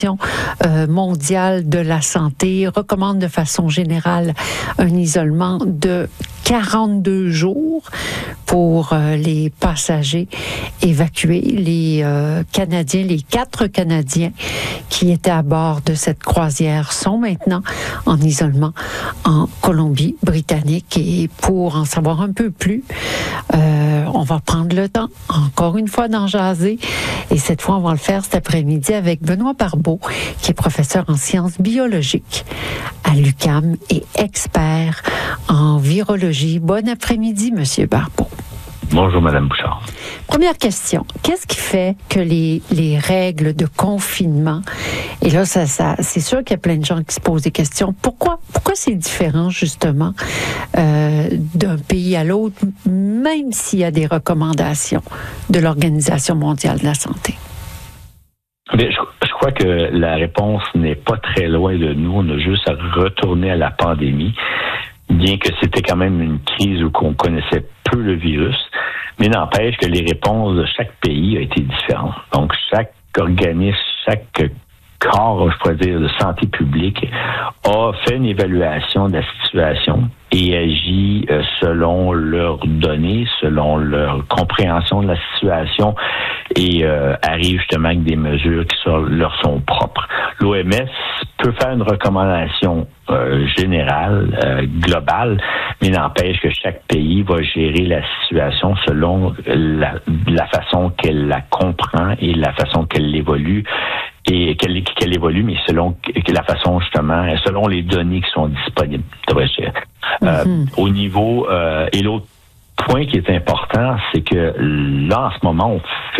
mondiale de la santé recommande de façon générale un isolement de 42 jours pour les passagers évacués. Les Canadiens, les 4 Canadiens qui étaient à bord de cette croisière sont maintenant en isolement en Colombie-Britannique. Et pour en savoir un peu plus, on va prendre le temps, encore une fois, d'en jaser. Et cette fois, on va le faire cet après-midi avec Benoît Barbeau, qui est professeur en sciences biologiques à l'UQAM et expert en virologie. Bon après-midi, Monsieur Barbeau. Bonjour, Madame Bouchard. Première question. Qu'est-ce qui fait que les règles de confinement, et là, c'est sûr qu'il y a plein de gens qui se posent des questions. Pourquoi c'est différent, justement, d'un pays à l'autre, même s'il y a des recommandations de l'Organisation mondiale de la santé? Bien, je crois que la réponse n'est pas très loin de nous. On a juste à retourner à la pandémie, bien que c'était quand même une crise où on connaissait peu le virus. Mais n'empêche que les réponses de chaque pays ont été différentes. Donc, chaque organisme, chaque corps, je pourrais dire, de santé publique a fait une évaluation de la situation et agit selon leurs données, selon leur compréhension de la situation et arrive justement avec des mesures qui leur sont propres. L'OMS peut faire une recommandation générale, globale, mais n'empêche que chaque pays va gérer la situation selon la façon qu'elle la comprend et la façon qu'elle évolue. Et qu'elle évolue, mais selon la façon, justement, selon les données qui sont disponibles, devrais-je dire. Au niveau, et l'autre point qui est important, c'est que là, en ce moment,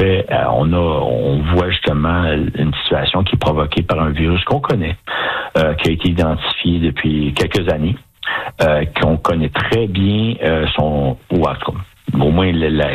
on voit justement une situation qui est provoquée par un virus qu'on connaît, qui a été identifié depuis quelques années, qu'on connaît très bien au moins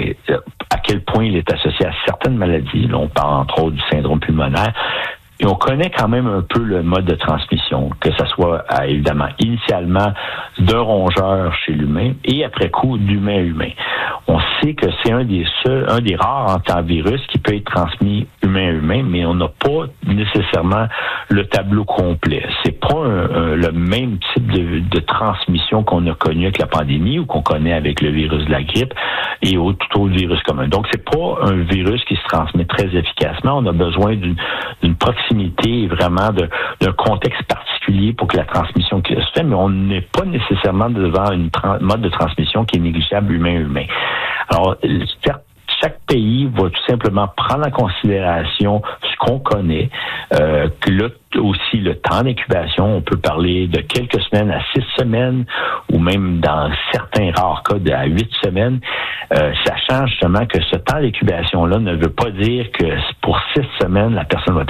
à quel point il est associé à certaines maladies. Là, on parle entre autres du syndrome pulmonaire. Et on connaît quand même un peu le mode de transmission, que ce soit évidemment initialement d'un rongeur chez l'humain et après coup d'humain à humain. On sait que c'est un des rares antivirus qui peut être transmis humain à humain, mais on n'a pas nécessairement le tableau complet. C'est pas le même type de transmission qu'on a connu avec la pandémie ou qu'on connaît avec le virus de la grippe et tout autre virus commun. Donc c'est pas un virus qui se transmet très efficacement. On a besoin d'une proximité et vraiment d'un contexte particulier pour que la transmission se fait, mais on n'est pas nécessairement devant une mode de transmission qui est négligeable humain-humain. Alors, chaque pays va tout simplement prendre en considération ce qu'on connaît, que là aussi le temps d'incubation, on peut parler de quelques semaines à 6 semaines, ou même dans certains rares cas à 8 semaines, sachant justement que ce temps d'incubation-là ne veut pas dire que pour 6 semaines, la personne va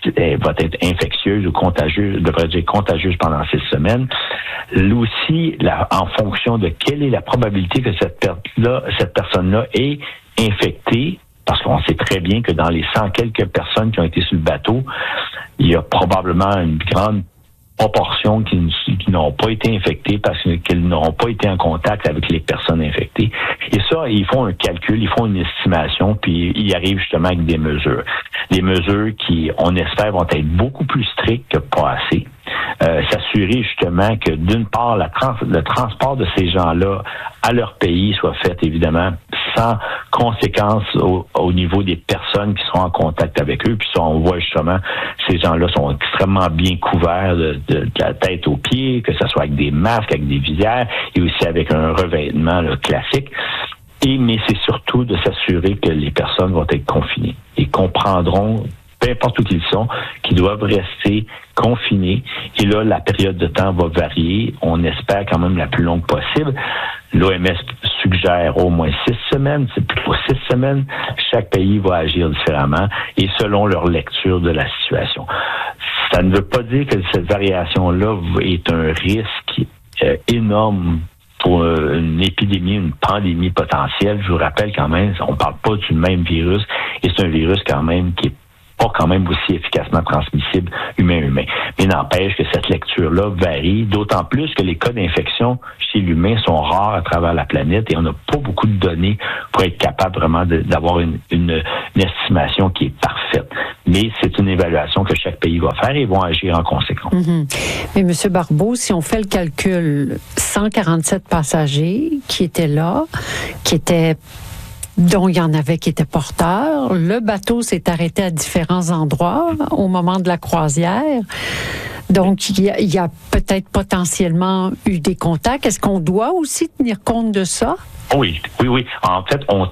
être infectieuse ou contagieuse, devrait dire contagieuse pendant 6 semaines. Là aussi, en fonction de quelle est la probabilité que cette personne-là est infectée, parce qu'on sait très bien que dans les 100 quelques personnes qui ont été sur le bateau, il y a probablement une grande proportion qui n'ont pas été infectées parce qu'elles n'auront pas été en contact avec les personnes infectées. Et ça, ils font un calcul, ils font une estimation, puis ils arrivent justement avec des mesures. Des mesures qui, on espère, vont être beaucoup plus strictes que pas assez. S'assurer justement que d'une part, le transport de ces gens-là à leur pays soit fait évidemment sans conséquences au niveau des personnes qui seront en contact avec eux. Puis ça, on voit justement ces gens-là sont extrêmement bien couverts de la tête aux pieds, que ce soit avec des masques, avec des visières et aussi avec un revêtement classique. Mais c'est surtout de s'assurer que les personnes vont être confinées et comprendront, peu importe où qu'ils sont, qu'ils doivent rester confinés. Et là, la période de temps va varier. On espère quand même la plus longue possible. L'OMS suggère au moins 6 semaines. C'est plutôt 6 semaines. Chaque pays va agir différemment et selon leur lecture de la situation. Ça ne veut pas dire que cette variation-là est un risque énorme pour une épidémie, une pandémie potentielle. Je vous rappelle quand même, on ne parle pas du même virus et c'est un virus quand même qui est pas quand même aussi efficacement transmissible humain-humain. Mais n'empêche que cette lecture-là varie, d'autant plus que les cas d'infection chez l'humain sont rares à travers la planète et on n'a pas beaucoup de données pour être capable vraiment d'avoir une estimation qui est parfaite. Mais c'est une évaluation que chaque pays va faire et vont agir en conséquence. Mm-hmm. Mais M. Barbeau, si on fait le calcul, 147 passagers qui étaient là, dont il y en avait qui étaient porteurs. Le bateau s'est arrêté à différents endroits au moment de la croisière. Donc, il y a peut-être potentiellement eu des contacts. Est-ce qu'on doit aussi tenir compte de ça? Oui. En fait, on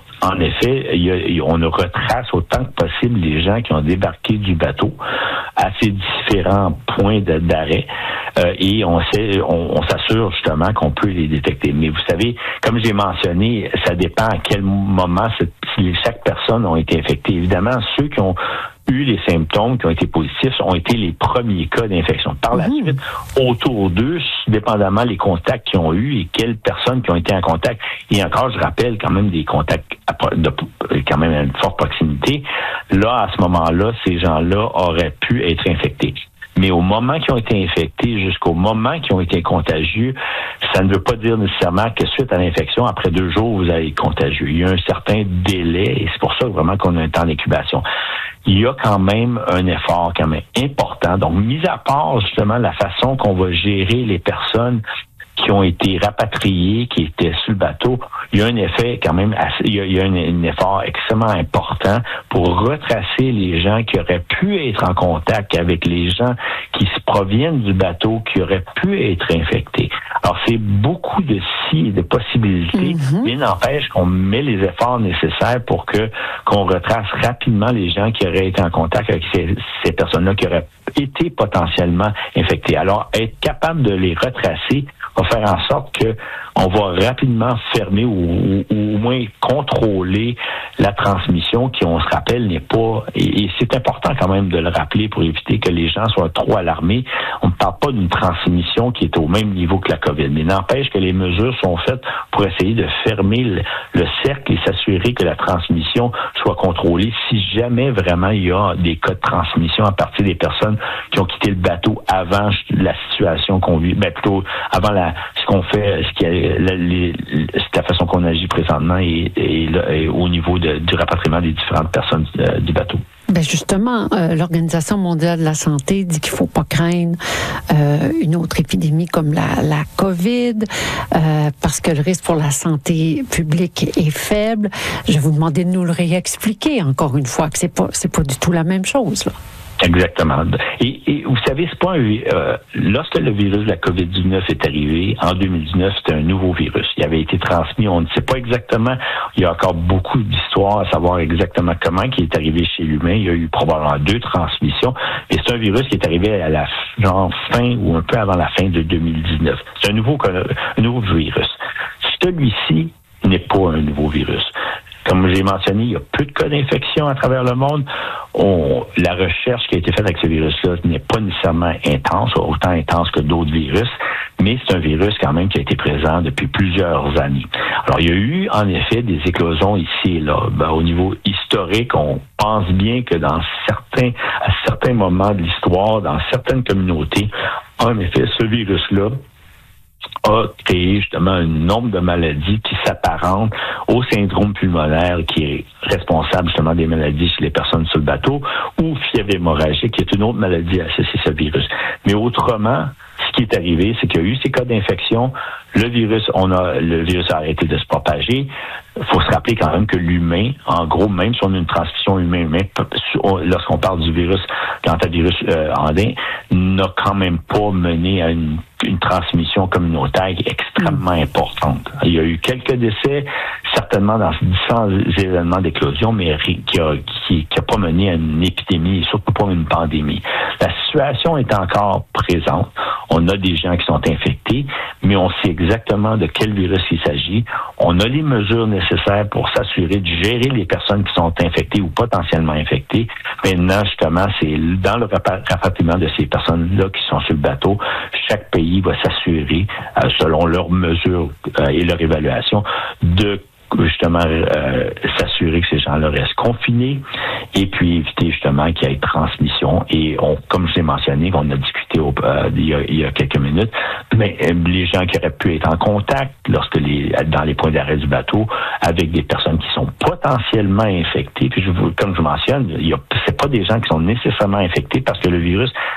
retrace autant que possible les gens qui ont débarqué du bateau à ces différents points d'arrêt et on s'assure justement qu'on peut les détecter. Mais vous savez, comme j'ai mentionné, ça dépend à quel moment chaque personne a été infectée. Évidemment, ceux qui ont eu les symptômes qui ont été positifs ont été les premiers cas d'infection. Par la suite, autour d'eux, dépendamment les contacts qu'ils ont eu et quelles personnes qui ont été en contact, et encore, je rappelle quand même des contacts quand même à une forte proximité, là, à ce moment-là, ces gens-là auraient pu être infectés. Mais au moment qu'ils ont été infectés, jusqu'au moment qu'ils ont été contagieux, ça ne veut pas dire nécessairement que suite à l'infection, après 2 jours, vous allez être contagieux. Il y a un certain délai et c'est pour ça vraiment qu'on a un temps d'incubation. Il y a quand même un effort quand même important. Donc, mis à part justement la façon qu'on va gérer les personnes qui ont été rapatriés, qui étaient sur le bateau, il y a un effet quand même, il y a un effort extrêmement important pour retracer les gens qui auraient pu être en contact avec les gens qui se proviennent du bateau, qui auraient pu être infectés. Alors, c'est beaucoup de possibilités, mais n'empêche qu'on met les efforts nécessaires pour qu'on retrace rapidement les gens qui auraient été en contact avec ces personnes-là qui auraient été potentiellement infectées. Alors, être capable de les retracer va faire en sorte que on va rapidement fermer ou au moins contrôler la transmission qui, on se rappelle, n'est pas... Et c'est important quand même de le rappeler pour éviter que les gens soient trop alarmés. On ne parle pas d'une transmission qui est au même niveau que la COVID, mais n'empêche que les mesures sont faites pour essayer de fermer le cercle et s'assurer que la transmission soit contrôlée si jamais vraiment il y a des cas de transmission à partir des personnes qui ont quitté le bateau avant la situation qu'on vit, plutôt avant la façon qu'on agit présentement et au niveau du rapatriement des différentes personnes du bateau. Justement, l'Organisation mondiale de la santé dit qu'il ne faut pas craindre une autre épidémie comme la COVID parce que le risque pour la santé publique est faible. Je vais vous demander de nous le réexpliquer encore une fois que c'est pas du tout la même chose, là. Exactement. Et vous savez, c'est pas lorsque le virus de la COVID-19 est arrivé, en 2019, c'était un nouveau virus. Il avait été transmis, on ne sait pas exactement, il y a encore beaucoup d'histoires à savoir exactement comment il est arrivé chez l'humain. Il y a eu probablement 2 transmissions, et c'est un virus qui est arrivé à la fin ou un peu avant la fin de 2019. C'est un nouveau virus. Celui-ci n'est pas un nouveau virus. Comme j'ai mentionné, il y a peu de cas d'infection à travers le monde. La recherche qui a été faite avec ce virus-là n'est pas nécessairement intense, autant intense que d'autres virus, mais c'est un virus quand même qui a été présent depuis plusieurs années. Alors, il y a eu en effet des éclosions ici et là. Au niveau historique, on pense bien que à certains moments de l'histoire, dans certaines communautés, en effet, ce virus-là a créé justement un nombre de maladies qui s'apparentent au syndrome pulmonaire qui est responsable justement des maladies chez les personnes sur le bateau, ou fièvre hémorragique qui est une autre maladie associée à ce virus. Mais autrement, ce qui est arrivé, c'est qu'il y a eu ces cas d'infection, le virus a arrêté de se propager. Il faut se rappeler quand même que l'humain, en gros, même si on a une transmission humain-humain, lorsqu'on parle du virus, hantavirus andin, n'a quand même pas mené à une transmission communautaire extrêmement importante. Il y a eu quelques décès, certainement dans différents événements d'éclosion, mais qui a pas mené à une épidémie et surtout pas une pandémie. La situation est encore présente. On a des gens qui sont infectés, mais on sait exactement de quel virus il s'agit. On a les mesures nécessaires pour s'assurer de gérer les personnes qui sont infectées ou potentiellement infectées. Maintenant, justement, c'est dans le rapatriement de ces personnes-là qui sont sur le bateau, chaque pays va s'assurer, selon leurs mesures et leur évaluation, de justement s'assurer que ces gens-là restent confinés et puis éviter justement qu'il y ait transmission. Et comme je l'ai mentionné, on a discuté il y a quelques minutes, mais les gens qui auraient pu être en contact dans les points d'arrêt du bateau avec des personnes qui sont potentiellement infectées. Puis comme je mentionne, c'est pas des gens qui sont nécessairement infectés parce que le virus